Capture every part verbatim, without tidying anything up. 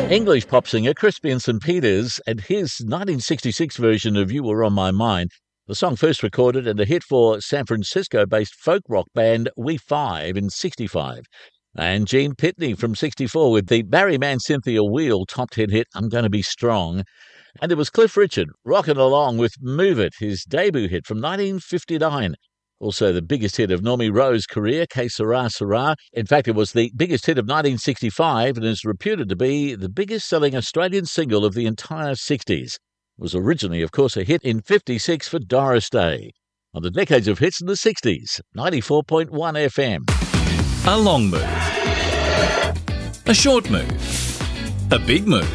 English pop singer Crispian Saint Peters and his nineteen sixty-six version of You Were On My Mind, the song first recorded and a hit for San Francisco-based folk rock band We Five in sixty-five. And Gene Pitney from sixty-four with the Barry Mann Cynthia Weil top ten hit I'm Gonna Be Strong. And it was Cliff Richard rocking along with Move It, his debut hit from nineteen fifty-nine. Also the biggest hit of Normie Rowe's career, Que Sera Sera. In fact, it was the biggest hit of nineteen sixty-five and is reputed to be the biggest selling Australian single of the entire sixties. It was originally, of course, a hit in fifty-six for Doris Day. On the Decades of Hits in the sixties, ninety-four point one F M. A long move. A short move. A big move.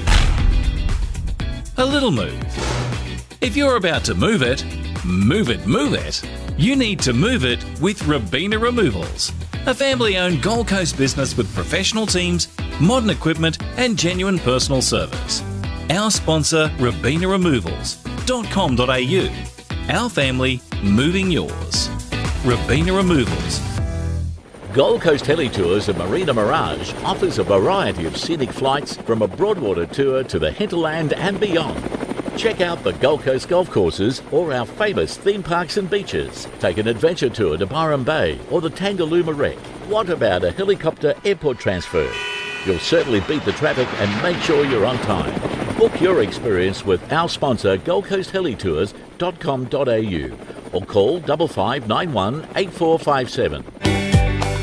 A little move. If you're about to move it, move it, move it, you need to move it with Robina Removals, a family-owned Gold Coast business with professional teams, modern equipment and genuine personal service. Our sponsor, robina removals dot com dot a u. Our family, moving yours. Robina Removals. Gold Coast Heli Tours and Marina Mirage offers a variety of scenic flights from a Broadwater tour to the hinterland and beyond. Check out the Gold Coast golf courses or our famous theme parks and beaches. Take an adventure tour to Byron Bay or the Tangalooma Wreck. What about a helicopter airport transfer? You'll certainly beat the traffic and make sure you're on time. Book your experience with our sponsor gold coast heli tours dot com dot a u or call five five nine one eight four five seven.